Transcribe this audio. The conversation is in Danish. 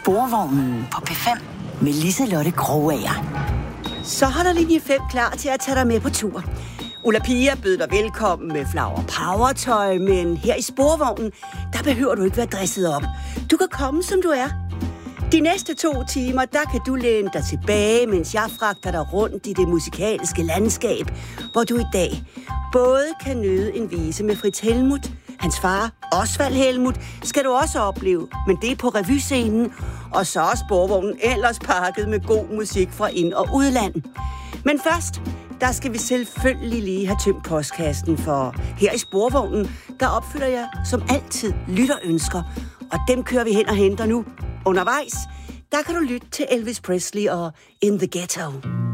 Sporvognen på P5 med Liselotte Krogager. Så holder linje 5 klar til at tage dig med på tur. Ulla Pia bød dig velkommen med Flower Power-tøj, men her i Sporvognen, der behøver du ikke være dresset op. Du kan komme, som du er. De næste 2 timer, der kan du læne dig tilbage, mens jeg fragter dig rundt i det musikalske landskab, hvor du i dag både kan nyde en vise med Fritz Helmuth, hans far, Osvald Helmuth, skal du også opleve, men det er på revyscenen, og så er Sporvognen ellers pakket med god musik fra ind- og udland. Men først, der skal vi selvfølgelig lige have tømt postkassen, for her i Sporvognen, der opfylder jeg som altid lytterønsker, og dem kører vi hen og henter nu. Undervejs, der kan du lytte til Elvis Presley og In the Ghetto.